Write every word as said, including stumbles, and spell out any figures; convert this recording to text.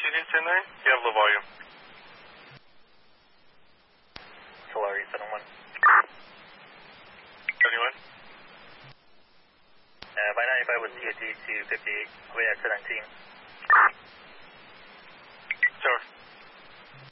Union ten nine, you have low volume. Solari seven one. seventy-one. Uh, by ninety-five with T O T two fifty-eight, way exit nineteen.